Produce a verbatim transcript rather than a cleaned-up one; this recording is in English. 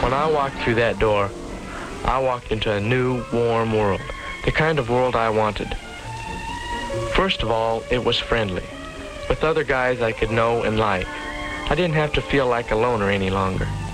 When I walked through that door, I walked into a new, warm world, the kind of world I wanted. First of all, it was friendly, with other guys I could know and like. I didn't have to feel like a loner any longer.